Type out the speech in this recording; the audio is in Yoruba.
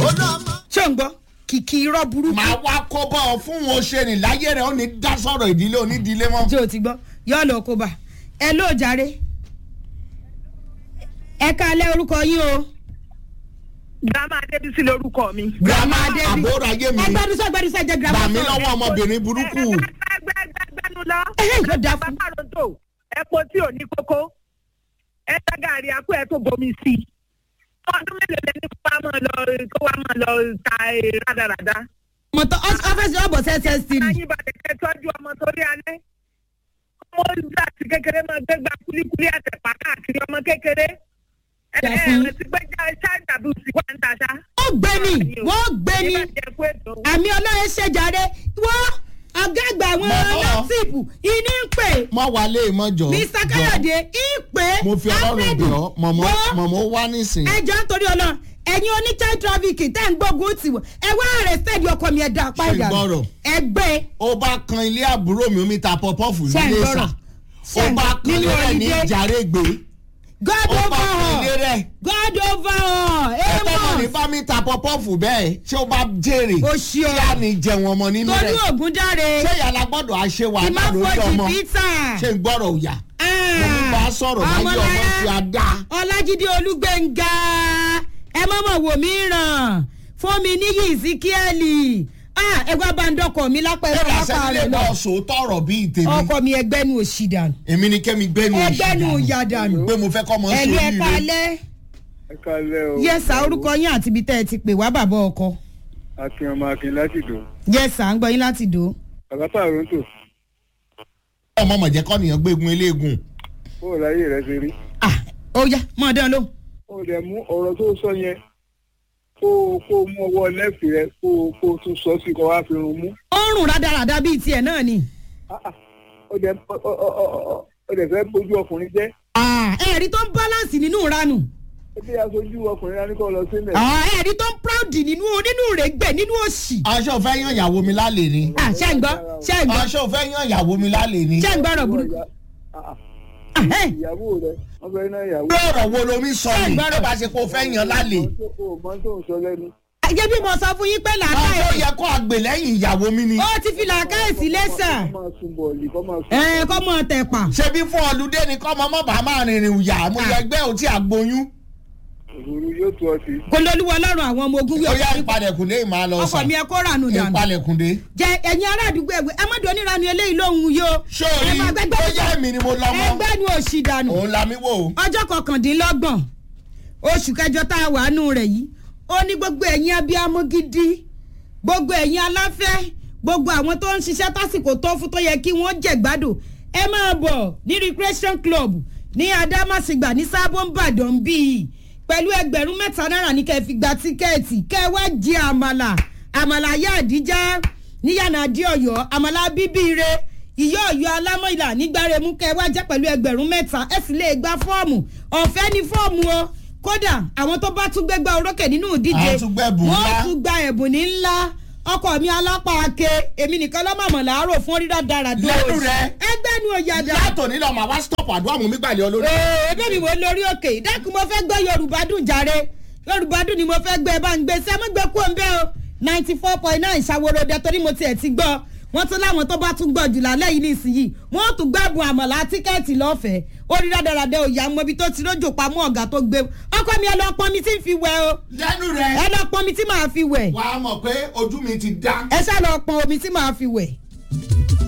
ṣé ń gbọ́ kìkì irọ́ burúkú. màá wá kó bọ́ ọ fún wọn ṣe ní láyé rẹ̀ ó ní dá sọ̀rọ̀ ìdílé onídìílé mọ́. ṣé o ti gbọ́ yọ lọ kó bá ẹ ló jàre ẹ káalẹ́ orúkọ yín o. Grandma Adébísí lorúkọ mi. Grandma àbúrò ayé mi ẹgbẹ́dúsọ jẹ́ grandma. bà mí lọ́wọ́ ọmọbìnrin burúkú. Gbẹ́nu lọ. ló dáa fún. Bàbá Rondo epo tí ò ní kókó. Ẹ ta gàrí akú ẹ tó bomi sí i. Ọdún mélòó lẹ ní kó wá máa lọ ta rádaràda. mọ̀tọ́ ọ́fẹ́sì ọ̀bọ̀ sẹ́sẹ́ sí i. Ayé ìbàdàn kẹ́ tọ́jú ọmọ torí alẹ́. Ọmọ láti kékeré máa gbégbá kúlíkúlí àtẹ̀pá káàkiri ọmọ kékeré. Ẹ ti gbẹ́jà ṣáìdà bí òsì wà ń taṣá. wọ́n gbé ni àmì ọlọ́run ṣèjàre wọ́n ọ̀gá àgbà àwọn ọlọ́tìpù ìní ń pè. mọ wálé mọjọ. Mr. Káyọ̀dé ń pè. mo fi ọlọ́run bẹ̀ ọ́ mọ̀mọ́ wá nísìn. ẹ jọ nítorí ọlọ́run ẹ̀yin oní child trafficking tẹ́ ń gbógun tì wọ́n ẹ wá arrested ọkọ mi ẹ̀dá apá ìdá ẹgbẹ́. ó bá kan ilé àbúrò mi omi ta pọpọ́ọ̀fù nílé sà ó bá kan ilé rẹ̀ ní ìjàrègbè. God over all. God over all. ẹ̀tọ́ ní bá mi ta pọpọ́ọ̀fù bẹ́ẹ̀ ṣé ó bá jèrè kí á ní jẹun ọmọ nínú rẹ̀. torí ògùn dáre. ṣé yàrá gbọ́dọ̀ àṣewà náà lórí ọmọ ṣé ń gbọ́rọ̀ òyà. mo ní bá a sọ̀rọ̀ láyé ọmọ fi àdá. Ọlájídé Olúgbénga ẹ mọ̀mọ̀ wò mí ràn fún mi níyì Ìsíkíẹ́lì ẹgbẹ́ bá ń dọ́kọ̀ mi lápẹ̀rẹ̀ lápá rẹ̀ lọ. sòótọ́ ọ̀rọ̀ bíi tèmi. ọkọ mi ẹgbẹ́nu òsì dànù. èmi ni kẹ́mi gbẹ́nu òsì dànù. ẹgbẹ́nu òyà dànù. pé mo fẹ́ kọ́ mọ́ sórí rẹ̀. ẹ̀lú ẹ káalẹ́ o. yẹ́sà orúkọ yín àti ibi tẹ́ ẹ ti pè wá bàbá ọkọ. Akin ọmọ Akin láti dò. yẹ́sà ń gbọ́ yín láti dò. Bàbá Pàrọ̀ǹtò. ọmọ mọ̀jẹ̀kọ́ nìyẹn gbégun eléegun. Ó láyé rẹ̀ ṣe rí. ó yá mọ̀ dán ló. Ó dẹ̀ mú ọ̀rọ̀ tó sọ yẹn kó mú ọwọ́ lẹ́fì rẹ kó tún sọ sí kó wá fi rún mú. ó rùn rádaràda bíi tiẹ̀ náà ni. ó dẹ̀ fẹ́ bójú ọkùnrin jẹ́. ẹ̀rí tó ń balance nínú ìranù. ebi aṣojú ọkùnrin rání kọ́ lọ sílẹ̀. ẹ̀rí tó ń proud nínú rẹ̀ gbẹ̀ nínú òṣì. aṣọ fẹ́ yan ìyàwó mi lálẹ́ ni. ṣé ń gbọ́. aṣọ fẹ́ yan ìyàwó mi lálẹ́ ni. ṣé ń gbọ́ ọ̀rọ̀ burúkú. ìyàwó rẹ wọ́n fẹ́ ná ìyàwó. lọ́rọ̀ wo lomi sọ ni ẹ bá ṣe kó fẹ́ yan lálẹ́. ọmọ tó ń sọ lẹ́nu. ayé bí mo sọ fún yín pé làákà ẹ̀. ó yẹ kó àgbè lẹ́yìn ìyàwó mi ni. ó ti fi làákà ẹ̀ sí lẹ́sà. kọ́ mọ tẹ̀pà. ṣebí fún ọlùdé ni kọ́ mọ́ bá máa rìnrìn ìyá mo yẹ ẹgbẹ́ ò tí àgboyún. òrùrù yóò tó ọtí. kò lólúwa ọlọ́run àwọn ọmọ ogun ó yá ìpalẹ̀kùndé ìmọ̀ lọ sàn. ọkọ mi ẹ kó rànù dànù. ìpalẹ̀kùndé. jẹ ẹ̀yin ará àdúgbò ẹ̀wẹ̀ ẹ má dùn onírànú eléyìí lóhùn yìí o. sórí ó yá èmi ni mo lọ mọ́. ẹgbẹ́ nu òsì dànù. òun la mi wò. ọjọ́ 29 oṣù kẹjọ tá a wà nù rẹ̀ yìí ó ní gbogbo ẹ̀yin abiyamọ gidi gbogbo ẹ̀yin aláfẹ́ gbogbo àwọn tó ń ṣiṣẹ́ tásìkò tó fún tó yẹ kí wọ́n jẹ̀gbádùn ẹ máa bọ̀ ní recreation club ní Adámàsìgbà ní Sábó Ìbàdàn bíi pẹ̀lú 3,000 náírà ní kẹ́ fi gba tíkẹ́ẹ̀tì kẹ́ wá jẹ àmàlà yá àdíjá níyànà àdí Ọ̀yọ́ àmàlà bíbíire ìyá Ọ̀yọ́ alámọ̀ìlà nígbàremú kẹ́ wá jẹ́ pẹ̀lú 3,000 ẹ sì lè gba fọ́ọ̀mù ọ̀fẹ́ ní fọ́ọ̀mù o kódà àwọn tó bá tún gbégbá orókè nínú ìdíje wọ́n tún gba ẹ̀bùn ní ńlá ọkọ mi alápá ake èmi nìkan lọ́mọ̀mọ̀ làárọ̀ fún rírà dára dúró lẹ́nu rẹ̀ ẹgbẹ́ nu òyàdá. látò nílò màá wá stop àdúrà mú mi gbàlẹ́ olórí. ẹbí mi wò lórí òkè dákun mo fẹ́ gbọ́ Yorùbá dùn jàre Yorùbá dùn ni mo fẹ́ gbé bá ń gbé sẹ́mu gbé kú òǹbẹ́ o 94.9 Ṣàwòròdẹ torí mo tiẹ̀ ti gbọ́ wọ́n tún láwọn tó bá tún gbọ́ jù lálẹ́ yìí nísìnyí wọ́n tún gbẹ́bùn àmọ̀lá tíkẹ́ẹ̀tì lọ́fẹ̀ẹ́ ó rí dáradára òyà mọ́bi tó ti rójò pamọ́ ọ̀gá tó gbé ọkọ mi ẹ lọ pọn mi tí ń fi wẹ̀ o. lẹ́nu rẹ̀ ẹ lọ pọn mi tí màá fi wẹ̀. wàá mọ̀ pé ojú mi ti dá. ẹ ṣá lọ pọn omi tí màá fi wẹ̀.